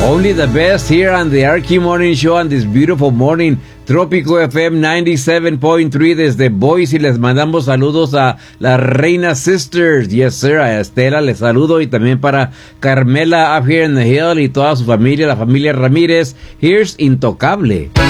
Only the best here on the Archie Morning Show on this beautiful morning. Trópico FM 97.3 desde Boise. Les mandamos saludos a la Reina Sisters. Yes, sir. A Estela les saludo. Y también para Carmela up here in the hill y toda su familia, la familia Ramírez. Here's Intocable.